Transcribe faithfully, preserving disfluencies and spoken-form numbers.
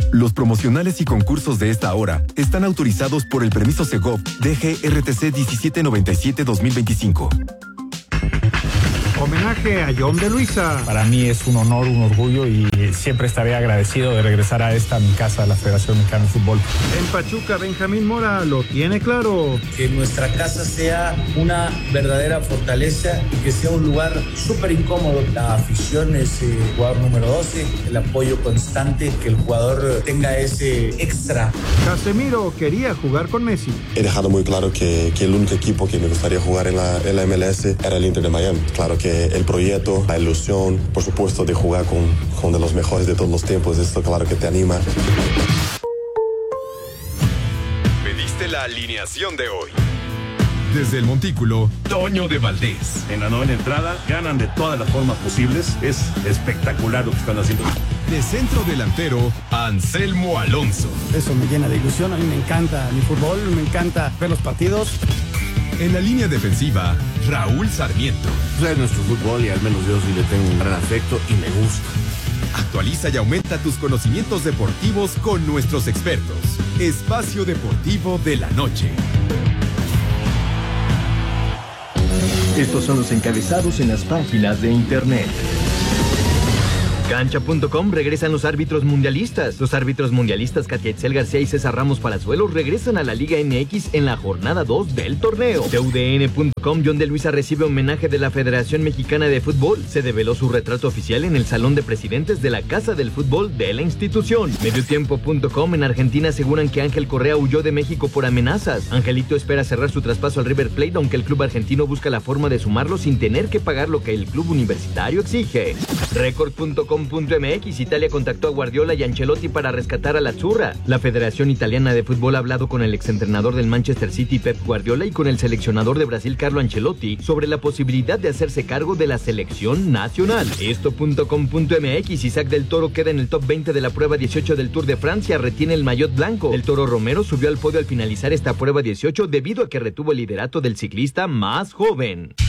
Los promocionales y concursos de esta hora están autorizados por el permiso Segov D G R T C diecisiete noventa y siete dos mil veinticinco. Homenaje a John de Luisa. Para mí es un honor, un orgullo y siempre estaré agradecido de regresar a esta, mi casa, la Federación Mexicana de Fútbol. En Pachuca, Benjamín Mora lo tiene claro. Que nuestra casa sea una verdadera fortaleza y que sea un lugar súper incómodo. La afición es el jugador número doce, el apoyo constante, que el jugador tenga ese extra. Casemiro quería jugar con Messi. He dejado muy claro que, que el único equipo que me gustaría jugar en la, en la M L S era el Inter de Miami. Claro que el proyecto, la ilusión, por supuesto, de jugar con, con de los mejores de todos los tiempos, esto claro que te anima. Pediste la alineación de hoy. Desde el Montículo, Toño de Valdés. En la novena entrada, ganan de todas las formas posibles. Es espectacular lo que están haciendo. De centro delantero, Anselmo Alonso. Eso me llena de ilusión. A mí me encanta mi fútbol, me encanta ver los partidos. En la línea defensiva, Raúl Sarmiento. Es nuestro fútbol y al menos yo sí le tengo un gran afecto y me gusta. Actualiza y aumenta tus conocimientos deportivos con nuestros expertos. Espacio Deportivo de la Noche. Estos son los encabezados en las páginas de internet. Cancha punto com regresan los árbitros mundialistas. Los árbitros mundialistas Katia Itzel García y César Ramos Palazuelos regresan a la Liga M X en la jornada dos del torneo. T U D N punto com, John de Luisa recibe homenaje de la Federación Mexicana de Fútbol. Se develó su retrato oficial en el Salón de Presidentes de la Casa del Fútbol de la institución. Mediotiempo punto com, en Argentina aseguran que Ángel Correa huyó de México por amenazas. Angelito espera cerrar su traspaso al River Plate, aunque el club argentino busca la forma de sumarlo sin tener que pagar lo que el club universitario exige. Record punto com punto m x, Italia contactó a Guardiola y Ancelotti para rescatar a la Azzurra. La Federación Italiana de Fútbol ha hablado con el exentrenador del Manchester City, Pep Guardiola, y con el seleccionador de Brasil, Carlo Ancelotti, sobre la posibilidad de hacerse cargo de la selección nacional. Esto punto com punto m x, Isaac del Toro queda en el top veinte de la prueba dieciocho del Tour de Francia, retiene el maillot blanco. El Toro Romero subió al podio al finalizar esta prueba dieciocho debido a que retuvo el liderato del ciclista más joven.